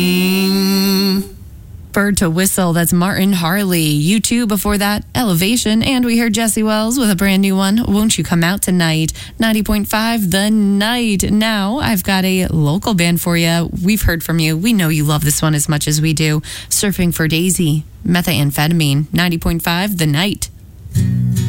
Bird to Whistle, that's Martin Harley. U2 before that, Elevation. And we heard Jesse Wells with a brand new one, Won't You Come Out Tonight? 90.5 The Night. Now, I've got a local band for you. We've heard from you. We know you love this one as much as we do. Surfing for Daisy, Methamphetamine. 90.5 The Night.